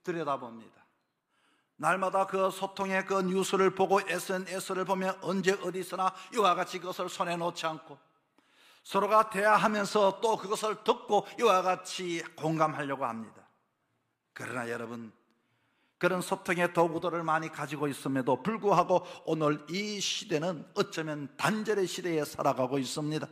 들여다봅니다. 날마다 그 소통의 그 뉴스를 보고 SNS를 보면 언제 어디서나 이와 같이 그것을 손에 놓지 않고 서로가 대화하면서 또 그것을 듣고 이와 같이 공감하려고 합니다. 그러나 여러분, 그런 소통의 도구들을 많이 가지고 있음에도 불구하고 오늘 이 시대는 어쩌면 단절의 시대에 살아가고 있습니다.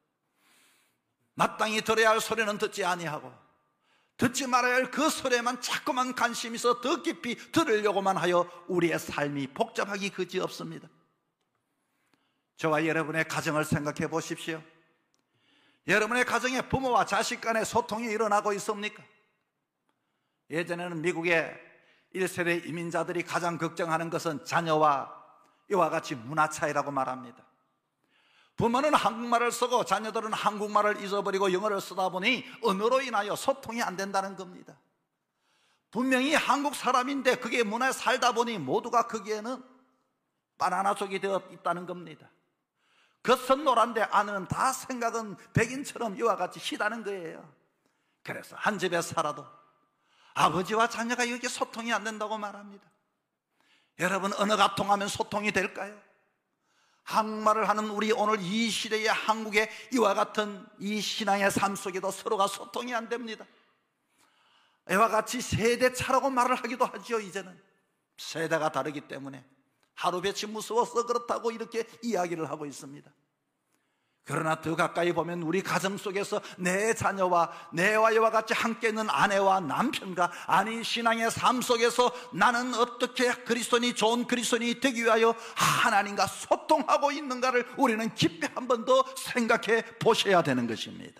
마땅히 들어야 할 소리는 듣지 아니하고 듣지 말아야 할 그 소리에만 자꾸만 관심이 있어 더 깊이 들으려고만 하여 우리의 삶이 복잡하기 그지없습니다. 저와 여러분의 가정을 생각해 보십시오. 여러분의 가정에 부모와 자식 간의 소통이 일어나고 있습니까? 예전에는 미국의 1세대 이민자들이 가장 걱정하는 것은 자녀와 이와 같이 문화 차이라고 말합니다. 부모는 한국말을 쓰고 자녀들은 한국말을 잊어버리고 영어를 쓰다 보니 언어로 인하여 소통이 안 된다는 겁니다. 분명히 한국 사람인데 그게 문화에 살다 보니 모두가 거기에는 바나나족이 되어 있다는 겁니다. 겉은 노란데 안은 다 생각은 백인처럼 이와 같이 시다는 거예요. 그래서 한 집에 살아도 아버지와 자녀가 이렇게 소통이 안 된다고 말합니다. 여러분, 언어가 통하면 소통이 될까요? 한국말을 하는 우리 오늘 이 시대의 한국의 이와 같은 이 신앙의 삶 속에도 서로가 소통이 안 됩니다. 이와 같이 세대 차라고 말을 하기도 하죠. 이제는 세대가 다르기 때문에 하루 배치 무서워서 그렇다고 이렇게 이야기를 하고 있습니다. 그러나 더 가까이 보면 우리 가정 속에서 내 자녀와 내와 이와 같이 함께 있는 아내와 남편과 아니 신앙의 삶 속에서 나는 어떻게 그리스도인이 좋은 그리스도인이 되기 위하여 하나님과 소통하고 있는가를 우리는 깊이 한 번 더 생각해 보셔야 되는 것입니다.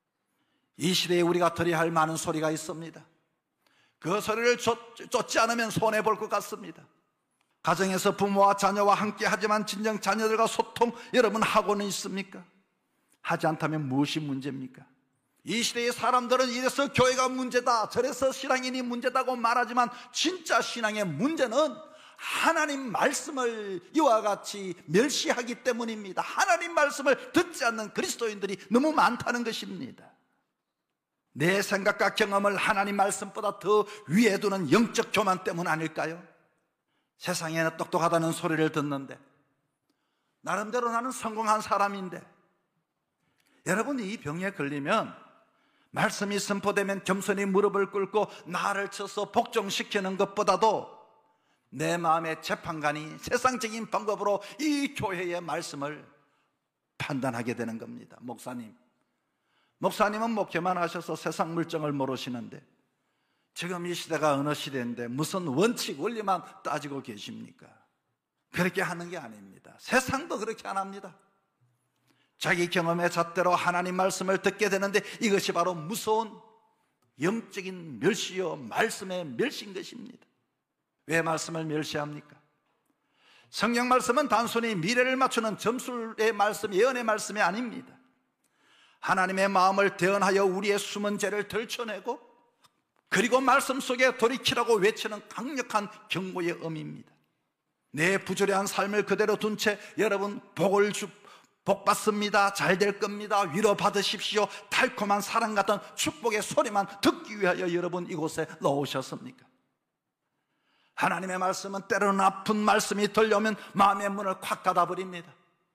이 시대에 우리가 들어야 할 많은 소리가 있습니다. 그 소리를 쫓지 않으면 손해볼 것 같습니다. 가정에서 부모와 자녀와 함께 하지만 진정 자녀들과 소통 여러분 하고는 있습니까? 하지 않다면 무엇이 문제입니까? 이 시대의 사람들은 이래서 교회가 문제다, 저래서 신앙인이 문제다고 말하지만 진짜 신앙의 문제는 하나님 말씀을 이와 같이 멸시하기 때문입니다. 하나님 말씀을 듣지 않는 그리스도인들이 너무 많다는 것입니다. 내 생각과 경험을 하나님 말씀보다 더 위에 두는 영적 교만 때문 아닐까요? 세상에는 똑똑하다는 소리를 듣는데 나름대로 나는 성공한 사람인데, 여러분, 이 병에 걸리면 말씀이 선포되면 겸손히 무릎을 꿇고 나를 쳐서 복종시키는 것보다도 내 마음의 재판관이 세상적인 방법으로 이 교회의 말씀을 판단하게 되는 겁니다. 목사님은 목회만 하셔서 세상 물정을 모르시는데 지금 이 시대가 어느 시대인데 무슨 원칙, 원리만 따지고 계십니까? 그렇게 하는 게 아닙니다. 세상도 그렇게 안 합니다. 자기 경험의 잣대로 하나님 말씀을 듣게 되는데 이것이 바로 무서운 영적인 멸시요 말씀의 멸시인 것입니다. 왜 말씀을 멸시합니까? 성경 말씀은 단순히 미래를 맞추는 점술의 말씀, 예언의 말씀이 아닙니다. 하나님의 마음을 대언하여 우리의 숨은 죄를 들춰내고 그리고 말씀 속에 돌이키라고 외치는 강력한 경고의 의미입니다. 내 부조리한 삶을 그대로 둔 채 여러분 복 받습니다, 잘 될 겁니다, 위로 받으십시오, 달콤한 사랑 같은 축복의 소리만 듣기 위하여 여러분 이곳에 나오셨습니까? 하나님의 말씀은 때로는 아픈 말씀이 들려오면 마음의 문을 콱 닫아버립니다.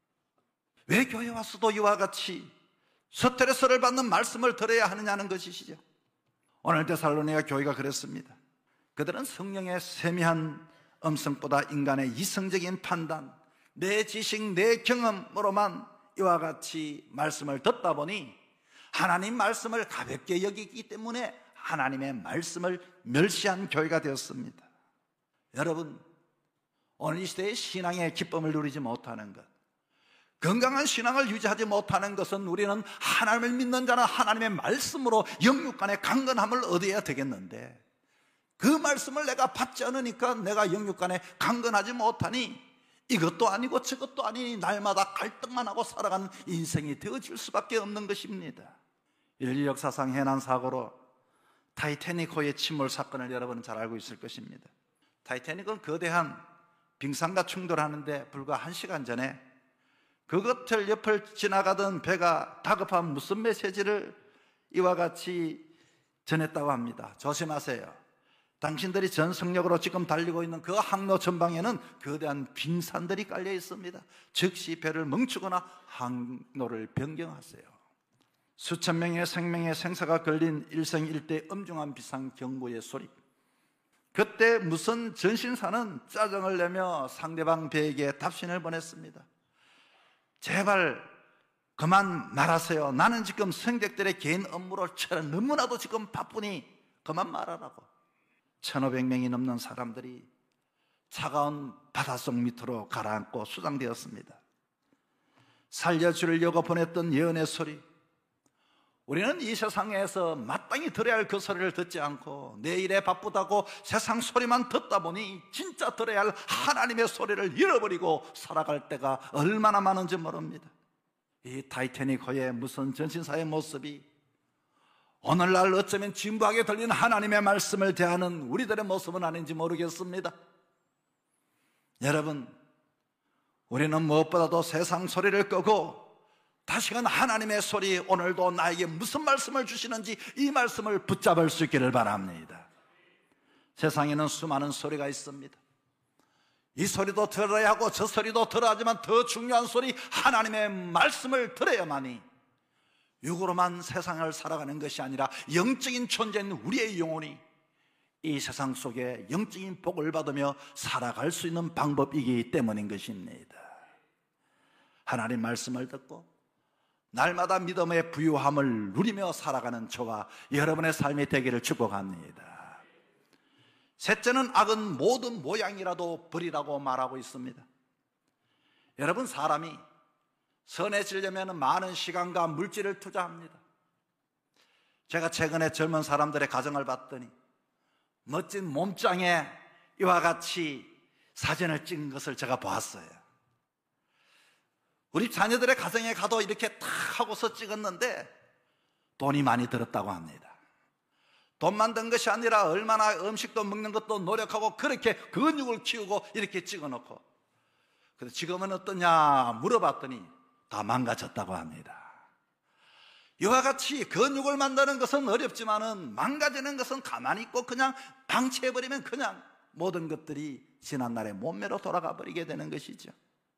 왜 교회 와서도 이와 같이 스트레스를 받는 말씀을 들어야 하느냐는 것이시죠. 오늘 데살로니가 교회가 그랬습니다. 그들은 성령의 세미한 음성보다 인간의 이성적인 판단, 내 지식, 내 경험으로만 이와 같이 말씀을 듣다 보니 하나님 말씀을 가볍게 여기기 때문에 하나님의 말씀을 멸시한 교회가 되었습니다. 여러분, 오늘 이 시대의 신앙의 기쁨을 누리지 못하는 것, 건강한 신앙을 유지하지 못하는 것은 우리는 하나님을 믿는 자는 하나님의 말씀으로 영육간의 강건함을 얻어야 되겠는데 그 말씀을 내가 받지 않으니까 내가 영육간에 강건하지 못하니 이것도 아니고 저것도 아니니 날마다 갈등만 하고 살아가는 인생이 되어질 수밖에 없는 것입니다. 인류 역사상 해난 사고로 타이타닉호의 침몰 사건을 여러분은 잘 알고 있을 것입니다. 타이타닉은 거대한 빙산과 충돌하는데 불과 1시간 전에 그것을 옆을 지나가던 배가 다급한 무슨 메시지를 이와 같이 전했다고 합니다. 조심하세요. 당신들이 전승력으로 지금 달리고 있는 그 항로 전방에는 거대한 빙산들이 깔려 있습니다. 즉시 배를 멈추거나 항로를 변경하세요. 수천 명의 생명의 생사가 걸린 일생일대 엄중한 비상 경보의 소리. 그때 무슨 전신사는 짜증을 내며 상대방 배에게 답신을 보냈습니다. 제발 그만 말하세요. 나는 지금 승객들의 개인 업무를 너무나도 지금 바쁘니 그만 말하라고. 1500명이 넘는 사람들이 차가운 바닷속 밑으로 가라앉고 수장되었습니다. 살려주려고 보냈던 예언의 소리. 우리는 이 세상에서 마땅히 들어야 할 그 소리를 듣지 않고 내일에 바쁘다고 세상 소리만 듣다 보니 진짜 들어야 할 하나님의 소리를 잃어버리고 살아갈 때가 얼마나 많은지 모릅니다. 이 타이타닉호의 무슨 전신사의 모습이 오늘날 어쩌면 진부하게 들리는 하나님의 말씀을 대하는 우리들의 모습은 아닌지 모르겠습니다. 여러분, 우리는 무엇보다도 세상 소리를 끄고 다시금 하나님의 소리, 오늘도 나에게 무슨 말씀을 주시는지 이 말씀을 붙잡을 수 있기를 바랍니다. 세상에는 수많은 소리가 있습니다. 이 소리도 들어야 하고 저 소리도 들어야 하지만 더 중요한 소리, 하나님의 말씀을 들어야만이 육으로만 세상을 살아가는 것이 아니라 영적인 존재인 우리의 영혼이 이 세상 속에 영적인 복을 받으며 살아갈 수 있는 방법이기 때문인 것입니다. 하나님 말씀을 듣고 날마다 믿음의 부유함을 누리며 살아가는 저와 여러분의 삶이 되기를 축복합니다. 셋째는 악은 모든 모양이라도 버리라고 말하고 있습니다. 여러분, 사람이 선해지려면 많은 시간과 물질을 투자합니다. 제가 최근에 젊은 사람들의 가정을 봤더니 멋진 몸짱에 이와 같이 사진을 찍은 것을 제가 보았어요. 우리 자녀들의 가정에 가도 이렇게 탁 하고서 찍었는데 돈이 많이 들었다고 합니다. 돈만 든 것이 아니라 얼마나 음식도 먹는 것도 노력하고 그렇게 근육을 키우고 이렇게 찍어놓고, 그래서 지금은 어떠냐 물어봤더니 다 망가졌다고 합니다. 이와 같이 근육을 만드는 것은 어렵지만은 망가지는 것은 가만히 있고 그냥 방치해버리면 그냥 모든 것들이 지난날의 몸매로 돌아가 버리게 되는 것이죠.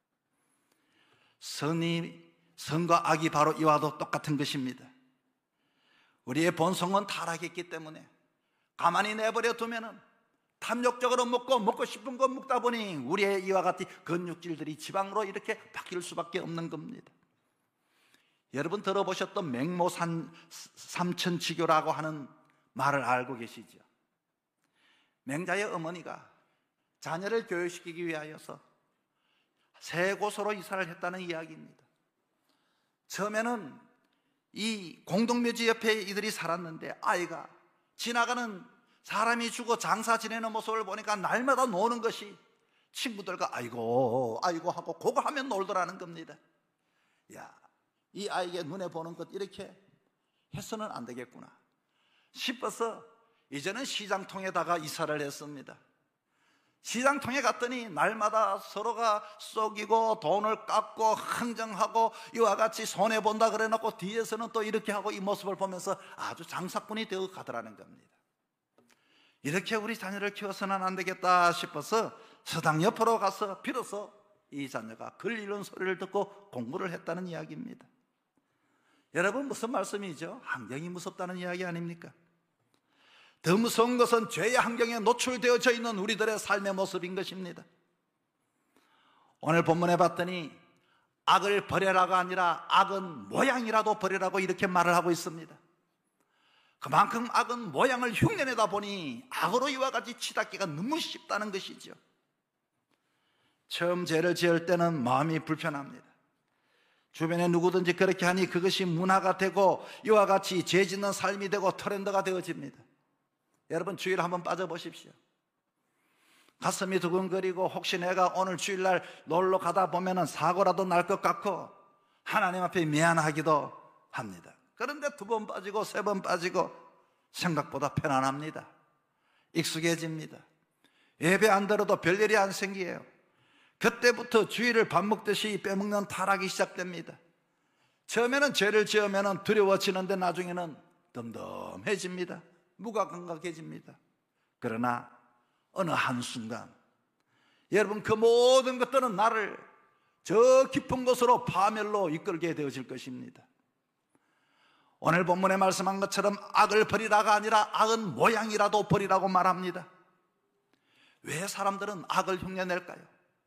선과 악이 바로 이와도 똑같은 것입니다. 우리의 본성은 타락했기 때문에 가만히 내버려 두면은 탐욕적으로 먹고 싶은 거 먹다 보니 우리의 이와 같이 근육질들이 지방으로 이렇게 바뀔 수밖에 없는 겁니다. 여러분 들어보셨던 맹모산 삼천지교라고 하는 말을 알고 계시죠? 맹자의 어머니가 자녀를 교육시키기 위하여서 세 곳으로 이사를 했다는 이야기입니다. 처음에는 이 공동묘지 옆에 이들이 살았는데 아이가 지나가는 사람이 죽어 장사 지내는 모습을 보니까 날마다 노는 것이 친구들과 아이고 하고 그거 하면 놀더라는 겁니다. 야, 이 아이에게 눈에 보는 것 이렇게 해서는 안 되겠구나 싶어서 이제는 시장통에다가 이사를 했습니다. 시장통에 갔더니 날마다 서로가 속이고 돈을 깎고 흥정하고 이와 같이 손해본다 그래 놓고 뒤에서는 또 이렇게 하고 이 모습을 보면서 아주 장사꾼이 되어 가더라는 겁니다. 이렇게 우리 자녀를 키워서는 안 되겠다 싶어서 서당 옆으로 가서 비로소 이 자녀가 글 읽는 소리를 듣고 공부를 했다는 이야기입니다. 여러분, 무슨 말씀이죠? 환경이 무섭다는 이야기 아닙니까? 더 무서운 것은 죄의 환경에 노출되어져 있는 우리들의 삶의 모습인 것입니다. 오늘 본문에 봤더니 악을 버려라가 아니라 악은 모양이라도 버리라고 이렇게 말을 하고 있습니다. 그만큼 악은 모양을 흉내내다 보니 악으로 이와 같이 치닫기가 너무 쉽다는 것이죠. 처음 죄를 지을 때는 마음이 불편합니다. 주변에 누구든지 그렇게 하니 그것이 문화가 되고 이와 같이 죄 짓는 삶이 되고 트렌드가 되어집니다. 여러분, 주일 한번 빠져보십시오. 가슴이 두근거리고 혹시 내가 오늘 주일날 놀러 가다 보면 사고라도 날 것 같고 하나님 앞에 미안하기도 합니다. 그런데 2번 빠지고 3번 빠지고 생각보다 편안합니다. 익숙해집니다. 예배 안 들어도 별일이 안 생기에요. 그때부터 주일을 밥 먹듯이 빼먹는 타락이 시작됩니다. 처음에는 죄를 지으면 두려워지는데 나중에는 덤덤해집니다. 무감각해집니다. 그러나 어느 한순간 여러분, 그 모든 것들은 나를 저 깊은 곳으로 파멸로 이끌게 되어질 것입니다. 오늘 본문에 말씀한 것처럼 악을 버리라가 아니라 악은 모양이라도 버리라고 말합니다. 왜 사람들은 악을 흉내낼까요?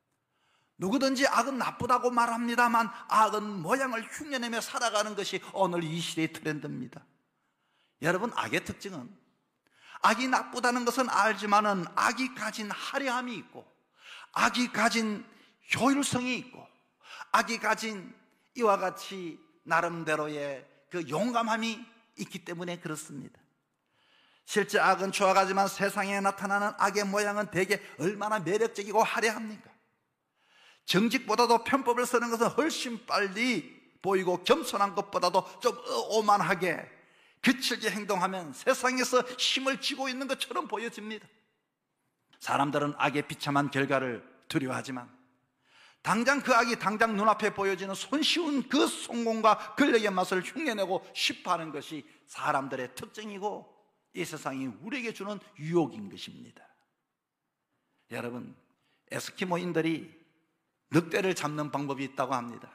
누구든지 악은 나쁘다고 말합니다만 악은 모양을 흉내내며 살아가는 것이 오늘 이 시대의 트렌드입니다. 여러분, 악의 특징은 악이 나쁘다는 것은 알지만은 악이 가진 화려함이 있고 악이 가진 효율성이 있고 악이 가진 이와 같이 나름대로의 그 용감함이 있기 때문에 그렇습니다. 실제 악은 좋아가지만 세상에 나타나는 악의 모양은 대개 얼마나 매력적이고 화려합니까? 정직보다도 편법을 쓰는 것은 훨씬 빨리 보이고 겸손한 것보다도 좀 오만하게 거칠게 행동하면 세상에서 힘을 쥐고 있는 것처럼 보여집니다. 사람들은 악의 비참한 결과를 두려워하지만 당장 그 악이 당장 눈앞에 보여지는 손쉬운 그 성공과 권력의 맛을 흉내내고 싶어하는 것이 사람들의 특징이고 이 세상이 우리에게 주는 유혹인 것입니다. 여러분, 에스키모인들이 늑대를 잡는 방법이 있다고 합니다.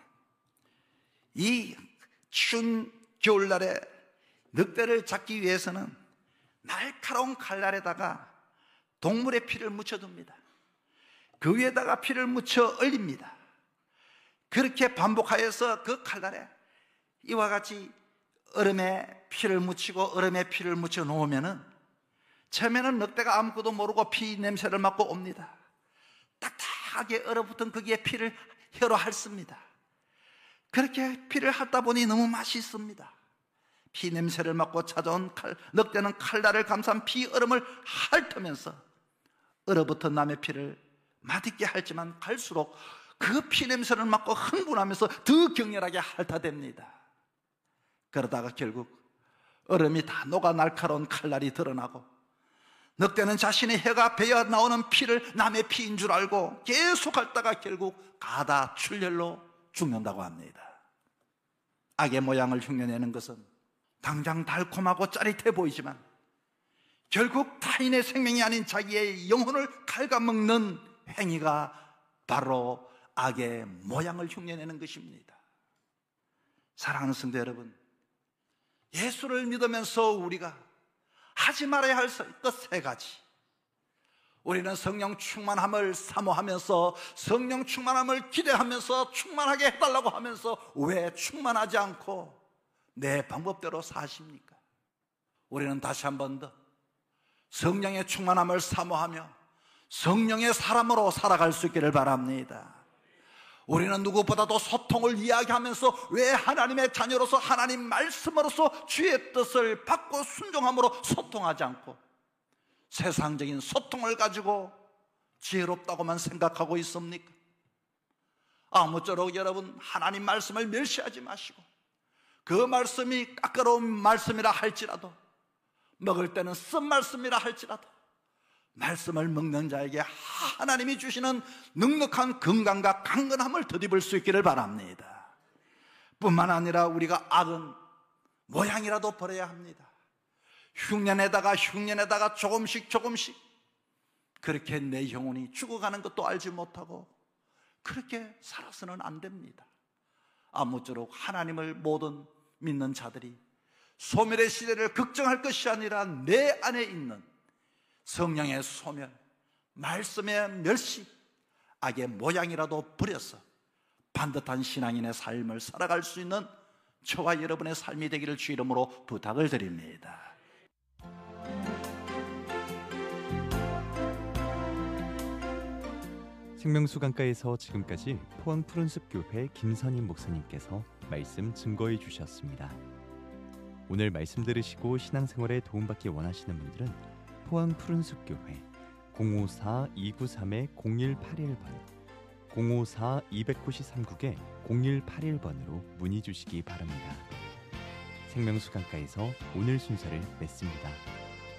이 추운 겨울날에 늑대를 잡기 위해서는 날카로운 칼날에다가 동물의 피를 묻혀둡니다. 그 위에다가 피를 묻혀 얼립니다. 그렇게 반복하여서 그 칼날에 이와 같이 얼음에 피를 묻히고 얼음에 피를 묻혀 놓으면은 처음에는 늑대가 아무것도 모르고 피 냄새를 맡고 옵니다. 딱딱하게 얼어붙은 거기에 피를 혀로 핥습니다. 그렇게 피를 핥다 보니 너무 맛있습니다. 피 냄새를 맡고 찾아온 늑대는 칼날을 감싼 피 얼음을 핥으면서 얼어붙은 남의 피를 맛있게 핥지만 갈수록 그 피 냄새를 맡고 흥분하면서 더 격렬하게 핥아댑니다. 그러다가 결국 얼음이 다 녹아 날카로운 칼날이 드러나고 늑대는 자신의 혀가 베어 나오는 피를 남의 피인 줄 알고 계속 핥다가 결국 가다 출혈로 죽는다고 합니다. 악의 모양을 흉내내는 것은 당장 달콤하고 짜릿해 보이지만 결국 타인의 생명이 아닌 자기의 영혼을 갉아먹는 행위가 바로 악의 모양을 흉내내는 것입니다. 사랑하는 성도 여러분, 예수를 믿으면서 우리가 하지 말아야 할 것 세 가지. 우리는 성령 충만함을 사모하면서 성령 충만함을 기대하면서 충만하게 해달라고 하면서 왜 충만하지 않고 내 방법대로 사십니까? 우리는 다시 한 번 더 성령의 충만함을 사모하며 성령의 사람으로 살아갈 수 있기를 바랍니다. 우리는 누구보다도 소통을 이야기하면서 왜 하나님의 자녀로서 하나님 말씀으로서 주의 뜻을 받고 순종함으로 소통하지 않고 세상적인 소통을 가지고 지혜롭다고만 생각하고 있습니까? 아무쪼록 여러분, 하나님 말씀을 멸시하지 마시고 그 말씀이 까다로운 말씀이라 할지라도 먹을 때는 쓴 말씀이라 할지라도 말씀을 먹는 자에게 하나님이 주시는 넉넉한 건강과 강건함을 덧입을 수 있기를 바랍니다. 뿐만 아니라 우리가 악은 모양이라도 버려야 합니다. 흉내내다가 조금씩 그렇게 내 영혼이 죽어가는 것도 알지 못하고 그렇게 살아서는 안 됩니다. 아무쪼록 하나님을 모든 믿는 자들이 소멸의 시대를 걱정할 것이 아니라 내 안에 있는 성령의 소멸, 말씀의 멸시, 악의 모양이라도 버려서 반듯한 신앙인의 삶을 살아갈 수 있는 저와 여러분의 삶이 되기를 주 이름으로 부탁을 드립니다. 생명수 강가에서 지금까지 포항 푸른숲교회 김선임 목사님께서 말씀 증거해 주셨습니다. 오늘 말씀 들으시고 신앙생활에 도움받기 원하시는 분들은 포항 푸른숲교회 054-293-0181번 054-293-0181번으로 문의 주시기 바랍니다. 생명수 강가에서 오늘 순서를 맺습니다.